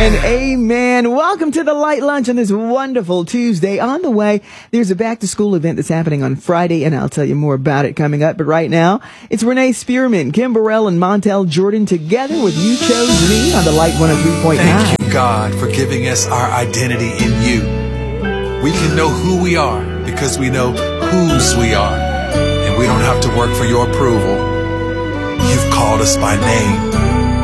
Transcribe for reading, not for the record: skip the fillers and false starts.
and amen. Welcome to the Light Lunch on this wonderful Tuesday. On the way, there's a back-to-school event that's happening on Friday, and I'll tell you more about it coming up. But right now, it's Renee Spearman, Kim Burrell, and Montel Jordan together with You Chose Me on the Light 103.9. Thank you, God, for giving us our identity in you. We can know who we are because we know whose we are, and we don't have to work for your approval. You've called us by name.